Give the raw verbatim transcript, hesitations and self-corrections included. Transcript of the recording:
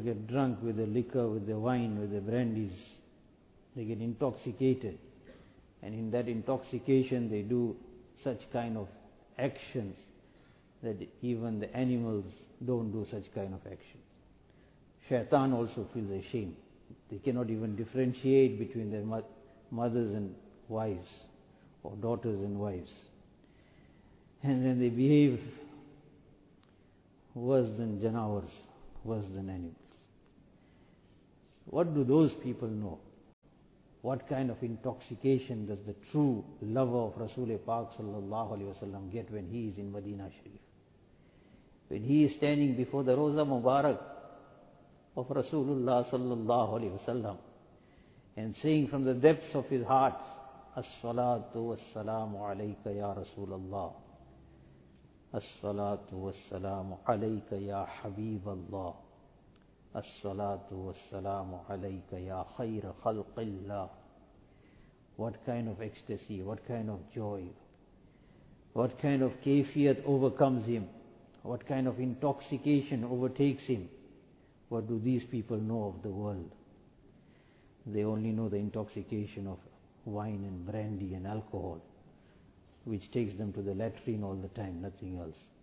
get drunk with the liquor, with the wine, with the brandies. They get intoxicated. And in that intoxication they do such kind of actions that even the animals don't do such kind of actions. Shaitan also feels ashamed. They cannot even differentiate between their mothers and wives, or daughters and wives. And then they behave worse than janawars, worse than animals. What do those people know? What kind of intoxication does the true lover of Rasul Pak sallallahu alaihi wasallam get when he is in Medina Sharif? When he is standing before the Roza Mubarak of Rasulullah sallallahu alaihi wasallam and saying from the depths of his heart, As-salatu was-salamu alayka ya Rasulullah, As-salatu was-salamu alayka ya Habiballah, As-salatu was-salamu alayka ya khayra khalqillah. What kind of ecstasy, what kind of joy, what kind of kayfiyat overcomes him, what kind of intoxication overtakes him. What do these people know of the world? They only know the intoxication of wine and brandy and alcohol, which takes them to the latrine all the time, nothing else.